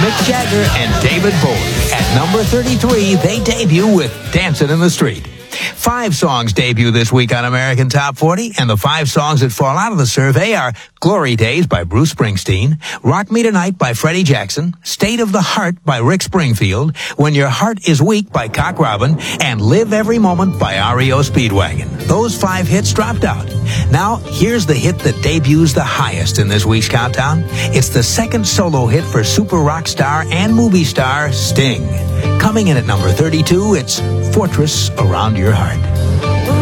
Mick Jagger and David Bowie. At number 33, they debut with Dancing in the Street. 5 songs debut this week on American Top 40, and the 5 songs that fall out of the survey are Glory Days by Bruce Springsteen, Rock Me Tonight by Freddie Jackson, State of the Heart by Rick Springfield, When Your Heart Is Weak by Cock Robin, and Live Every Moment by REO Speedwagon. Those 5 hits dropped out. Now, here's the hit that debuts the highest in this week's countdown. It's the second solo hit for super rock star and movie star Sting. Coming in at number 32, it's Fortress Around Your Heart.